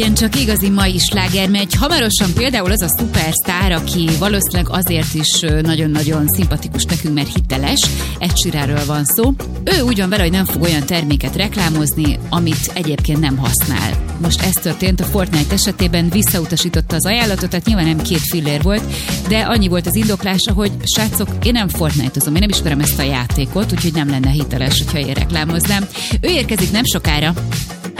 Ilyen csak igazi mai sláger megy. Hamarosan például az a szupersztár, aki valószínűleg azért is nagyon-nagyon szimpatikus nekünk, mert hiteles, Ed Sheeranről van szó. Ő úgy van vele, hogy nem fog olyan terméket reklámozni, amit egyébként nem használ. Most ez történt a Fortnite esetében, visszautasította az ajánlatot, tehát nyilván nem 2 fillér volt, de annyi volt az indoklása, hogy srácok, én nem Fortnite-ozom, én nem ismerem ezt a játékot, úgyhogy nem lenne hiteles, hogyha én reklámoznám. Ő érkezik nem sokára.